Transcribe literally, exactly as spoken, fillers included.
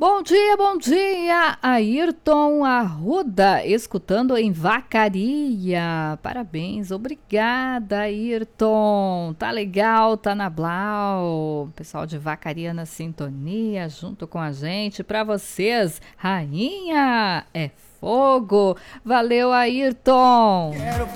Bom dia, bom dia, Ayrton Arruda, escutando em Vacaria. Parabéns, obrigada, Ayrton. Tá legal, tá na Blau. Pessoal de Vacaria na sintonia, junto com a gente. Pra vocês, Rainha é fogo. Valeu, Ayrton.